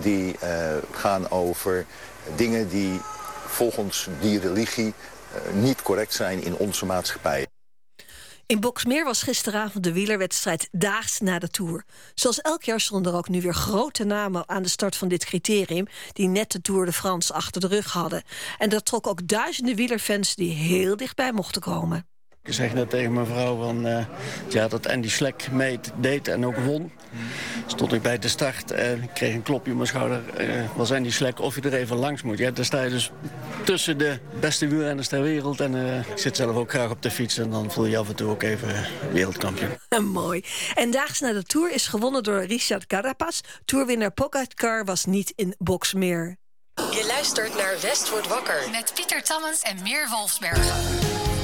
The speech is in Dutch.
die gaan over dingen die volgens die religie niet correct zijn in onze maatschappij. In Boxmeer was gisteravond de wielerwedstrijd daags na de Tour. Zoals elk jaar stonden er ook nu weer grote namen aan de start van dit criterium, die net de Tour de France achter de rug hadden. En dat trok ook duizenden wielerfans die heel dichtbij mochten komen. Ik zeg net tegen mijn vrouw dat Andy Schleck deed en ook won. Stond ik bij de start en ik kreeg een klopje op mijn schouder. Was Andy Schleck of je er even langs moet. Ja, daar sta je dus tussen de beste wielrenners ter wereld. En ik zit zelf ook graag op de fiets en dan voel je af en toe ook even wereldkampioen. Mooi. En daags na de Tour is gewonnen door Richard Carapaz. Tourwinnaar Pogacar was niet in Boxmeer. Je luistert naar West wordt wakker. Met Pieter Tammens en Meer Wolfsbergen.